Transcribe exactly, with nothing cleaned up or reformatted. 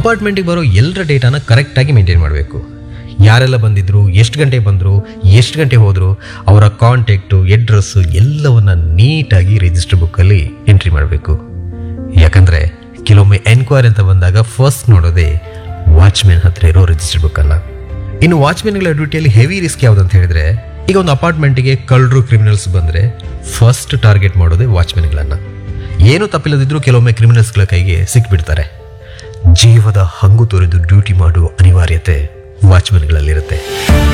ಅಪಾರ್ಟ್ಮೆಂಟಿಗೆ ಬರೋ ಎಲ್ಲರ ಡೇಟಾನ ಕರೆಕ್ಟಾಗಿ ಮೇಂಟೈನ್ ಮಾಡಬೇಕು. ಯಾರೆಲ್ಲ ಬಂದಿದ್ರು, ಎಷ್ಟು ಗಂಟೆ ಬಂದರು, ಎಷ್ಟು ಗಂಟೆ ಹೋದರು, ಅವರ ಕಾಂಟ್ಯಾಕ್ಟು, ಅಡ್ರೆಸ್ಸು ಎಲ್ಲವನ್ನ ನೀಟಾಗಿ ರಿಜಿಸ್ಟರ್ ಬುಕ್ಕಲ್ಲಿ ಎಂಟ್ರಿ ಮಾಡಬೇಕು. ಯಾಕಂದರೆ ಕೆಲವೊಮ್ಮೆ ಎನ್ಕ್ವೈರಿ ಅಂತ ಬಂದಾಗ ಫಸ್ಟ್ ನೋಡೋದೇ ವಾಚ್ಮೆನ್ ಹತ್ರ ಇರೋ ರಿಜಿಸ್ಟರ್ ಬುಕ್ಕನ್ನು. ಇನ್ನು ವಾಚ್ಮೆನ್ಗಳ ಡ್ಯೂಟಿಯಲ್ಲಿ ಹೆವಿ ರಿಸ್ಕ್ ಯಾವುದಂತ ಹೇಳಿದ್ರೆ, ಈಗ ಒಂದು ಅಪಾರ್ಟ್ಮೆಂಟಿಗೆ ಕಳ್ಳರು, ಕ್ರಿಮಿನಲ್ಸ್ ಬಂದರೆ ಫಸ್ಟ್ ಟಾರ್ಗೆಟ್ ಮಾಡೋದೇ ವಾಚ್ಮೆನ್ಗಳನ್ನು. ಏನೂ ತಪ್ಪಿಲ್ಲದಿದ್ದರೂ ಕೆಲವೊಮ್ಮೆ ಕ್ರಿಮಿನಲ್ಸ್ಗಳ ಕೈಗೆ ಸಿಕ್ಬಿಡ್ತಾರೆ. ಜೀವದ ಹಂಗು ತೊರೆದು ಡ್ಯೂಟಿ ಮಾಡುವ ಅನಿವಾರ್ಯತೆ ವಾಚ್ಮೆನ್ಗಳಲ್ಲಿರುತ್ತೆ.